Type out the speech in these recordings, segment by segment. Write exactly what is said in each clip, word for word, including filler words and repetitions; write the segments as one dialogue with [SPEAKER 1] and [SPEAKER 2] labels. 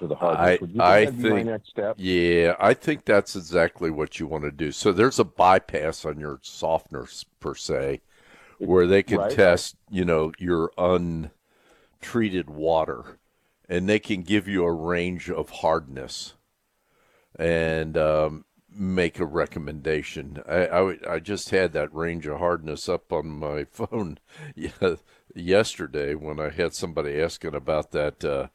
[SPEAKER 1] for the hardness.
[SPEAKER 2] I
[SPEAKER 1] Would you think
[SPEAKER 2] I
[SPEAKER 1] that'd be my
[SPEAKER 2] think
[SPEAKER 1] next step?
[SPEAKER 2] yeah, I think that's exactly what you want to do. So there's a bypass on your softeners per se,
[SPEAKER 1] It,
[SPEAKER 2] where they can
[SPEAKER 1] right, right.
[SPEAKER 2] test, you know, your untreated water, and they can give you a range of hardness and um, make a recommendation. I, I I just had that range of hardness up on my phone yeah, yesterday when I had somebody asking about that uh,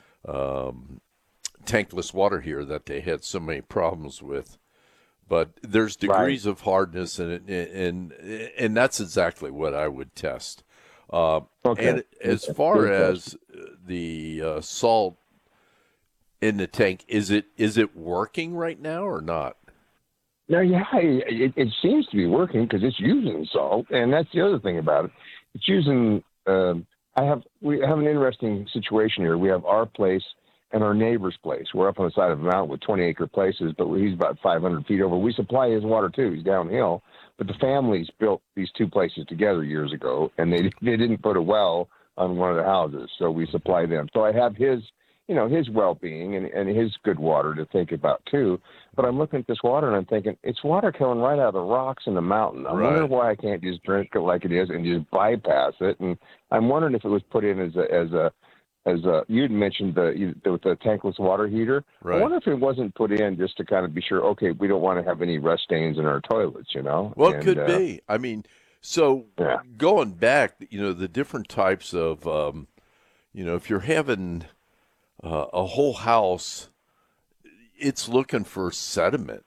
[SPEAKER 2] um, tankless water here that they had so many problems with. But there's
[SPEAKER 1] Right.
[SPEAKER 2] degrees of hardness, and and and that's exactly what I would test. Uh,
[SPEAKER 1] Okay.
[SPEAKER 2] and as
[SPEAKER 1] Okay.
[SPEAKER 2] far
[SPEAKER 1] Good question.
[SPEAKER 2] as the uh, salt in the tank, is it is it working right now or not?
[SPEAKER 1] Now, yeah, it, it seems to be working because it's using salt, and that's the other thing about it. It's using. Um, I have we have an interesting situation here. We have our place and our neighbor's place. We're up on the side of a mountain with twenty acre places, but he's about five hundred feet over. We supply his water too. He's downhill, but the families built these two places together years ago, and they they didn't put a well on one of the houses, so we supply them. So I have his, you know, his well being and, and his good water to think about too. But I'm looking at this water and I'm thinking, it's water coming right out of the rocks in the mountain. I'm wondering
[SPEAKER 2] Right.
[SPEAKER 1] why I can't just drink it like it is and just bypass it. And I'm wondering if it was put in as a, as a, as a, you'd mentioned the, the, the tankless water heater. I
[SPEAKER 2] Right.
[SPEAKER 1] wonder if it wasn't put in just to kind of be sure, okay, we don't want to have any rust stains in our toilets, you know?
[SPEAKER 2] Well, it
[SPEAKER 1] And,
[SPEAKER 2] could
[SPEAKER 1] uh,
[SPEAKER 2] be. I mean, so
[SPEAKER 1] yeah,
[SPEAKER 2] going back, you know, the different types of, um, you know, if you're having uh, a whole house, it's looking for sediment,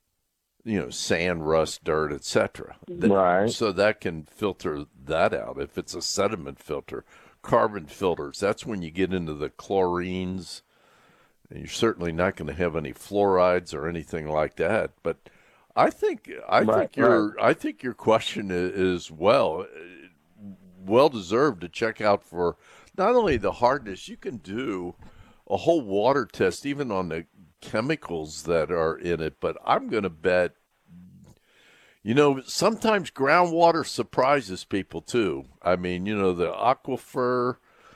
[SPEAKER 2] you know, sand, rust, dirt, et cetera.
[SPEAKER 1] right.
[SPEAKER 2] So that can filter that out. If it's a sediment filter, carbon filters, that's when you get into the chlorines. And you're certainly not going to have any fluorides or anything like that. But I think I
[SPEAKER 1] Right,
[SPEAKER 2] think
[SPEAKER 1] right.
[SPEAKER 2] your I think your question is well well deserved to check out for not only the hardness. You can do a whole water test even on the chemicals that are in it, but I'm going to bet, you know, sometimes groundwater surprises people too. I mean, you know, the aquifer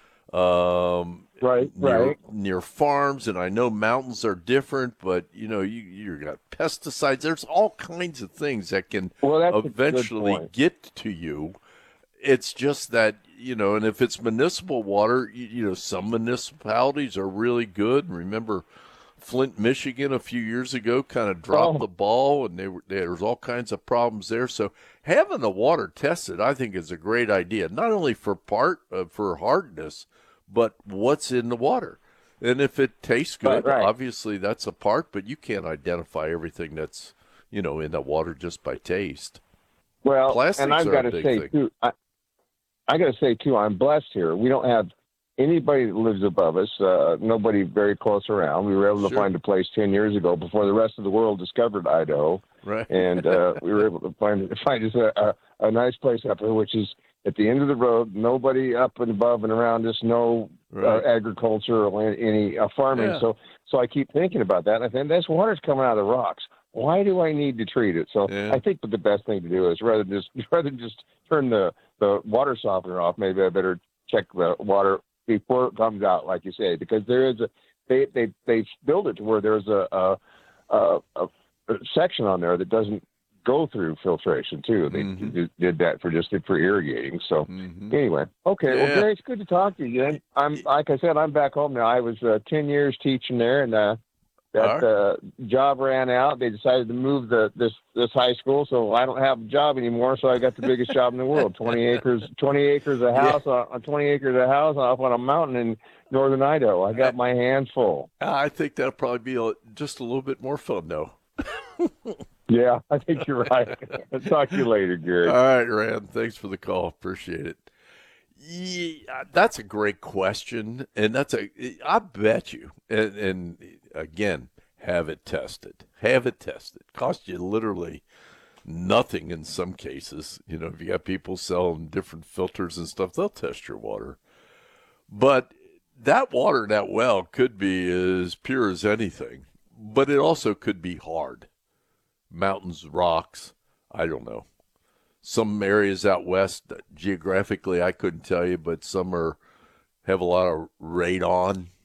[SPEAKER 2] um,
[SPEAKER 1] Right,
[SPEAKER 2] near
[SPEAKER 1] right.
[SPEAKER 2] near farms, and I know mountains are different, but you know, you you got pesticides. There's all kinds of things that can
[SPEAKER 1] Well, that's a good
[SPEAKER 2] eventually
[SPEAKER 1] point.
[SPEAKER 2] get to you. It's just that, you know, and if it's municipal water, you, you know, some municipalities are really good. Remember, Flint, Michigan, a few years ago, kind of dropped
[SPEAKER 1] Oh,
[SPEAKER 2] the ball, and they were, there was all kinds of problems there. So having the water tested, I think, is a great idea. Not only for part uh, for hardness, but what's in the water. And if it tastes
[SPEAKER 1] right,
[SPEAKER 2] good,
[SPEAKER 1] right.
[SPEAKER 2] obviously that's a part, but you can't identify everything that's, you know, in the water just by taste.
[SPEAKER 1] Well, and
[SPEAKER 2] Plastics
[SPEAKER 1] I've
[SPEAKER 2] are
[SPEAKER 1] got
[SPEAKER 2] a
[SPEAKER 1] to
[SPEAKER 2] big
[SPEAKER 1] say
[SPEAKER 2] thing.
[SPEAKER 1] too, I, I got to say too, I'm blessed here. We don't have anybody that lives above us. Uh, nobody very close around. We were able to
[SPEAKER 2] Sure.
[SPEAKER 1] find a place ten years ago before the rest of the world discovered Idaho,
[SPEAKER 2] Right.
[SPEAKER 1] and uh, we were able to find find us a, a, a nice place up here, which is at the end of the road. Nobody up and above and around us. No uh,
[SPEAKER 2] Right.
[SPEAKER 1] agriculture or any uh, farming.
[SPEAKER 2] Yeah.
[SPEAKER 1] So so I keep thinking about that, and I think this water's coming out of the rocks. Why do I need to treat it? So
[SPEAKER 2] Yeah.
[SPEAKER 1] I think that the best thing to do is rather than just rather than just turn the the water softener off, maybe I better check the water before it comes out, like you say, because there is a they they they build it to where there's a a, a, a section on there that doesn't go through filtration too. They
[SPEAKER 2] Mm-hmm.
[SPEAKER 1] did, did that for just for irrigating. So
[SPEAKER 2] Mm-hmm.
[SPEAKER 1] anyway, okay, well,
[SPEAKER 2] Yeah.
[SPEAKER 1] Gary, it's good to talk to you. And I'm like I said, I'm back home now. I was uh, ten years teaching there, and uh,
[SPEAKER 2] All
[SPEAKER 1] that
[SPEAKER 2] right.
[SPEAKER 1] uh, job ran out. They decided to move the this this high school, so I don't have a job anymore. So I got the biggest job in the world: twenty acres, twenty acres of
[SPEAKER 2] Yeah.
[SPEAKER 1] house on twenty acres of house up on a mountain in northern Idaho. I
[SPEAKER 2] I,
[SPEAKER 1] got my hands full.
[SPEAKER 2] I think that'll probably be a, just a little bit more fun, though.
[SPEAKER 1] Yeah, I think you're right. I'll talk to you later,
[SPEAKER 2] All
[SPEAKER 1] Gary.
[SPEAKER 2] right, Rand. Thanks for the call. Appreciate it. Yeah, that's a great question, and that's a. I bet you, and, and again, have it tested. Have it tested. Cost you literally nothing in some cases. You know, if you got people selling different filters and stuff, they'll test your water. But that water, that well, could be as pure as anything, but it also could be hard. Mountains, rocks, I don't know. Some areas out west, geographically, I couldn't tell you, but some are have a lot of radon,